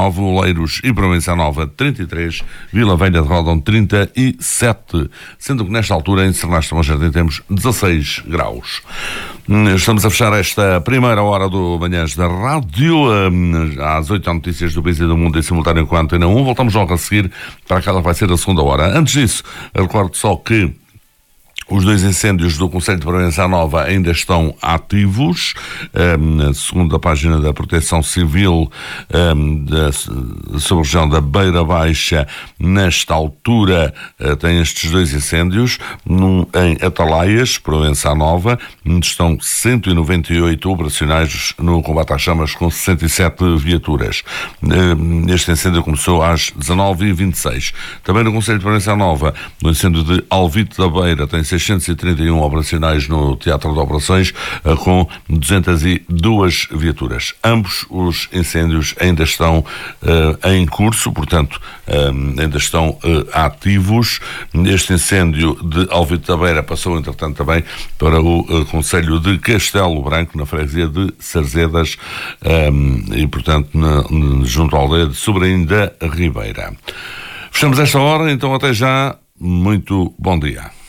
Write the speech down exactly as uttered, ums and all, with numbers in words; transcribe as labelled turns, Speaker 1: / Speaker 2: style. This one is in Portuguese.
Speaker 1: nove, Oleiros e Provença Nova trinta e três, Vila Velha de Ródão trinta e sete, sendo que nesta altura em Sernas de Bom Jardim temos dezasseis graus. Estamos a fechar esta primeira hora do Manhãs da Rádio. Às oito há notícias do país e do mundo em simultâneo com a Antena um. Voltamos logo a seguir para aquela que vai ser a segunda hora. Antes disso, recordo só que os dois incêndios do Concelho de Provença Nova ainda estão ativos, um, segundo a página da Proteção Civil um, da sub-região da Beira Baixa. Nesta altura uh, tem estes dois incêndios, num, em Atalaias, Provença Nova, onde estão cento e noventa e oito operacionais no combate às chamas com sessenta e sete viaturas. Uh, este incêndio começou às dezanove e vinte e seis. Também no Concelho de Provença Nova, no incêndio de Alvite da Beira, tem seiscentos e trinta e um operacionais no Teatro de Operações, com duzentas e duas viaturas. Ambos os incêndios ainda estão uh, em curso, portanto, uh, ainda estão uh, ativos. Este incêndio de Alvite da Beira passou, entretanto, também para o uh, Concelho de Castelo Branco, na freguesia de Sarzedas, um, e, portanto, na, junto à aldeia de Sobrinho da Ribeira. Fechamos esta hora, então até já. Muito bom dia.